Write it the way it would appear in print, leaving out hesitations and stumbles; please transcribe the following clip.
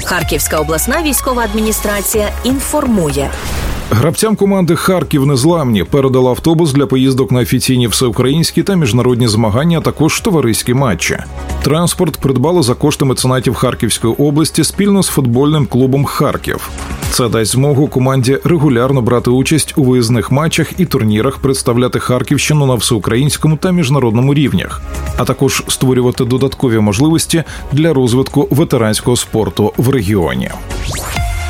Харківська обласна військова адміністрація інформує. Гравцям команди «Харків Незламні» передали автобус для поїздок на офіційні всеукраїнські та міжнародні змагання, а також товариські матчі. Транспорт придбали за кошти меценатів Харківської області спільно з футбольним клубом «Харків». Це дасть змогу команді регулярно брати участь у виїзних матчах і турнірах, представляти Харківщину на всеукраїнському та міжнародному рівнях, а також створювати додаткові можливості для розвитку ветеранського спорту в регіоні.